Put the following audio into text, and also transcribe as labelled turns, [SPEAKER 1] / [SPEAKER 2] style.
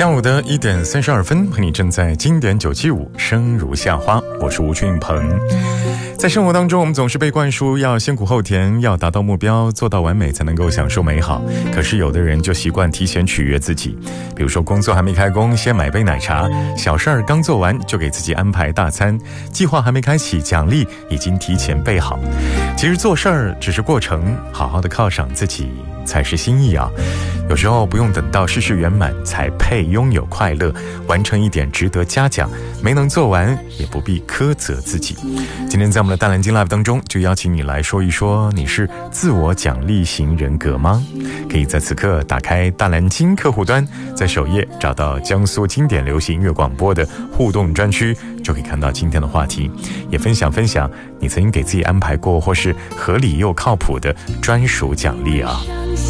[SPEAKER 1] 下午的1点32分，和你正在经典975生如夏花，我是吴俊鹏。在生活当中，我们总是被灌输要先苦后甜，要达到目标，做到完美才能够享受美好。可是有的人就习惯提前取悦自己，比如说工作还没开工，先买杯奶茶；小事儿刚做完，就给自己安排大餐；计划还没开启，奖励已经提前备好。其实做事儿只是过程，好好的犒赏自己才是心意啊。有时候不用等到事事圆满才配拥有快乐，完成一点值得嘉奖，没能做完也不必苛责自己。今天在我们的大蓝鲸 Live 当中，就邀请你来说一说，你是自我奖励型人格吗？可以在此刻打开大蓝鲸客户端，在首页找到江苏经典流行音乐广播的互动专区，就可以看到今天的话题，也分享你曾经给自己安排过或是合理又靠谱的专属奖励啊。